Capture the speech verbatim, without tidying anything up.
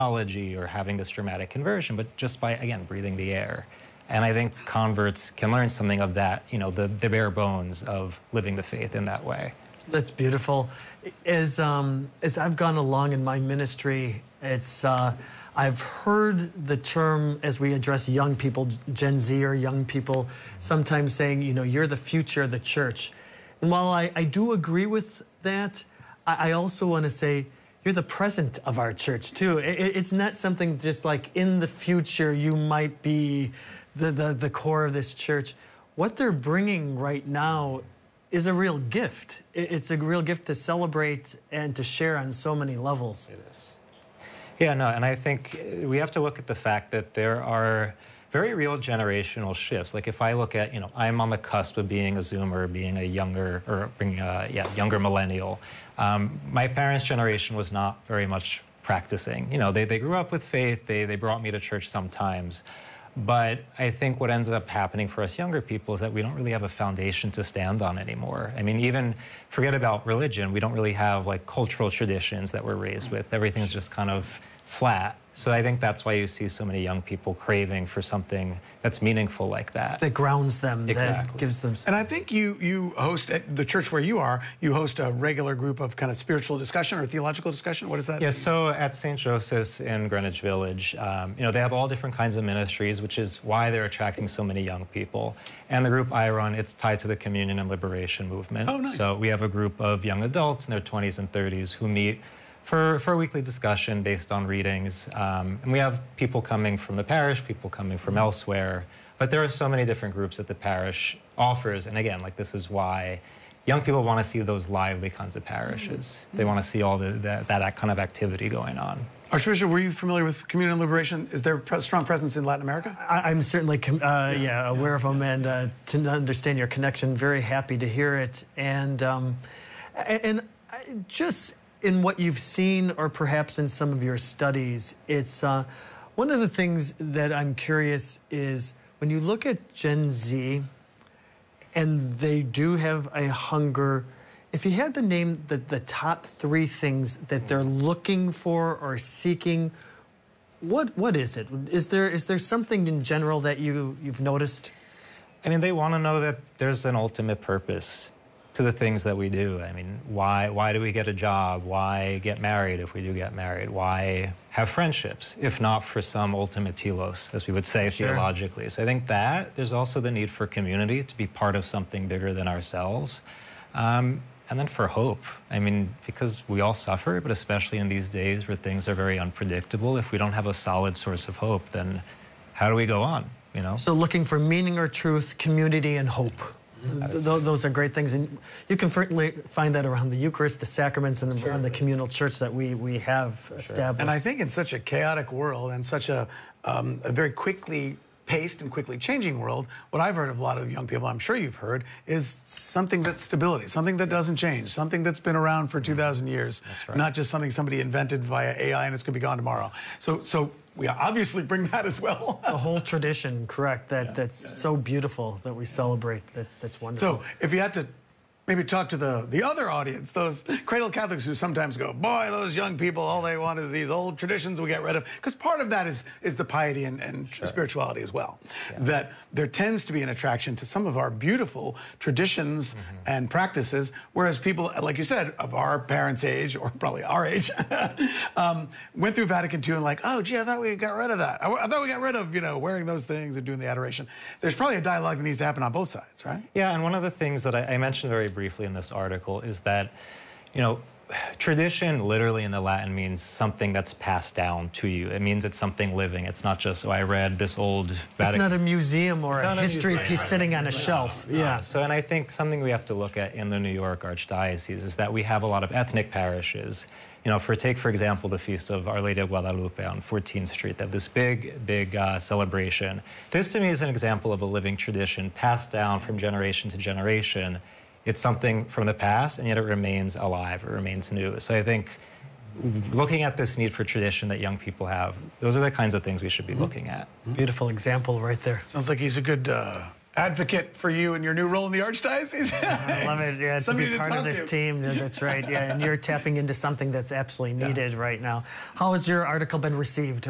technology or having this dramatic conversion, but just by, again, breathing the air. And I think converts can learn something of that, you know, the, the bare bones of living the faith in that way. That's beautiful. As, um, as I've gone along in my ministry, it's, uh, I've heard the term as we address young people, Gen Z or young people, sometimes saying, you know, you're the future of the church. And while I, I do agree with that, I, I also want to say, you're the present of our church, too. It, it's not something just like in the future you might be the, the, the core of this church. What they're bringing right now is a real gift. It's a real gift to celebrate and to share on so many levels. It is. Yeah, no, and I think we have to look at the fact that there are very real generational shifts. Like if I look at, you know, I'm on the cusp of being a Zoomer, being a younger, or being a, yeah, younger millennial. Um, my parents' generation was not very much practicing. You know, they, they grew up with faith, they, they brought me to church sometimes. But I think what ends up happening for us younger people is that we don't really have a foundation to stand on anymore. I mean, even forget about religion, we don't really have like cultural traditions that we're raised with. Everything's just kind of flat. So I think that's why you see so many young people craving for something that's meaningful like that. That grounds them, exactly. That gives them... And I think you, you host, at the church where you are, you host a regular group of kind of spiritual discussion or theological discussion. What is that? Yeah, so at Saint Joseph's in Greenwich Village, um, you know, they have all different kinds of ministries, which is why they're attracting so many young people. And the group I run, it's tied to the Communion and Liberation movement. Oh, nice. So we have a group of young adults in their twenties and thirties who meet For, for a weekly discussion based on readings. Um, and we have people coming from the parish, people coming from elsewhere. But there are so many different groups that the parish offers. And again, like this is why young people want to see those lively kinds of parishes. Mm-hmm. They want to see all the, the, that kind of activity going on. Archbishop, were you familiar with Communion and Liberation? Is there a strong presence in Latin America? I, I'm certainly uh, yeah. yeah, aware of them, and uh, to understand your connection, very happy to hear it. And, um, and I just... in what you've seen, or perhaps in some of your studies, it's uh, one of the things that I'm curious is when you look at Gen Z, and they do have a hunger. If you had to name the, the top three things that they're looking for or seeking, what what is it? Is there is there something in general that you you've noticed? I mean, they want to know that there's an ultimate purpose to the things that we do. I mean, why why do we get a job? Why get married if we do get married? Why have friendships, if not for some ultimate telos, as we would say sure. theologically? So I think that there's also the need for community to be part of something bigger than ourselves. Um, and then for hope. I mean, because we all suffer, but especially in these days where things are very unpredictable, if we don't have a solid source of hope, then how do we go on, you know? So looking for meaning or truth, community, and hope. Th those are great things, and you can certainly find that around the Eucharist, the sacraments, and sure. around the communal church that we, we have sure. established. And I think in such a chaotic world and such a, um, a very quickly paced and quickly changing world, what I've heard of a lot of young people, I'm sure you've heard, is something that's stability, something that doesn't change, something that's been around for two thousand years, right. not just something somebody invented via A I and it's going to be gone tomorrow. So, so we obviously bring that as well. The whole tradition, correct, that, yeah. that's yeah. so beautiful that we celebrate. That's, that's wonderful. So if you had to maybe talk to the, the other audience, those cradle Catholics who sometimes go, boy, those young people, all they want is these old traditions we get rid of. Because part of that is, is the piety and, and sure. spirituality as well. Yeah. That there tends to be an attraction to some of our beautiful traditions mm-hmm. and practices, whereas people, like you said, of our parents' age, or probably our age, um, went through Vatican two and like, oh, gee, I thought we got rid of that. I, I thought we got rid of, you know, wearing those things and doing the adoration. There's probably a dialogue that needs to happen on both sides, right? Yeah, and one of the things that I, I mentioned very briefly in this article is that, you know, tradition literally in the Latin means something that's passed down to you. It means it's something living. It's not just, oh, I read this old Vatican. It's not a museum or a history museum. piece sitting on a shelf. No, no. Yeah. So, and I think something we have to look at in the New York Archdiocese is that we have a lot of ethnic parishes. You know, for take, for example, the Feast of Our Lady of Guadalupe on fourteenth street. They have this big, big uh, celebration. This, to me, is an example of a living tradition passed down from generation to generation. It's something from the past, and yet it remains alive, it remains new. So I think looking at this need for tradition that young people have, those are the kinds of things we should be mm-hmm. looking at. Beautiful example right there. Sounds like he's a good uh, advocate for you in your new role in the Archdiocese. I love it. Yeah, to Somebody be to part talk of this to. team. Yeah, that's right. Yeah, and you're tapping into something that's absolutely needed right now. How has your article been received?